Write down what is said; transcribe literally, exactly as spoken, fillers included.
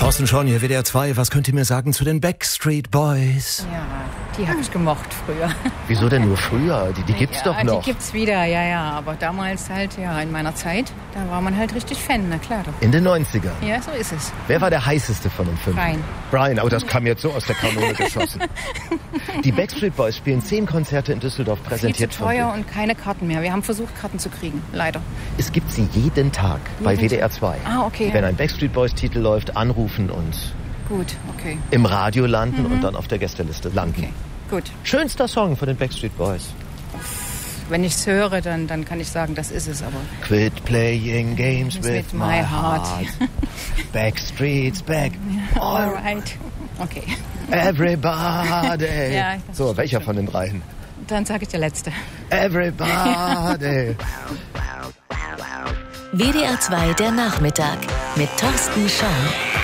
Thorsten Schorn hier, W D R zwei. Was könnt ihr mir sagen zu den Backstreet Boys? Ja, die habe ich gemocht früher. Wieso denn nur früher? Die, die gibt's ja, doch noch. Die gibt's wieder, ja, ja. Aber damals halt, ja, in meiner Zeit, da war man halt richtig Fan, na klar doch. In den neunzigern? Ja, so ist es. Wer war der heißeste von den fünf? Brian. Brian, aber das kam jetzt so aus der Kanone geschossen. Die Backstreet Boys spielen zehn Konzerte in Düsseldorf, präsentiert Viel zu teuer und keine Karten mehr. Wir haben versucht, Karten zu kriegen, leider. Es gibt sie jeden Tag jeden bei W D R zwei. Ah, okay. Wenn ein Backstreet Boys Titel läuft, anrufen und gut, okay. im Radio landen mhm. und dann auf der Gästeliste landen. Okay, gut. Schönster Song von den Backstreet Boys. Wenn ich es höre, dann, dann kann ich sagen, das ist es. Aber Quit playing games with, with my heart. Backstreet's back. All right. Okay. Everybody. Ja, so, welcher von den dreien? Dann sage ich der letzte. Everybody. W D R zwei der Nachmittag mit Thorsten Schorn.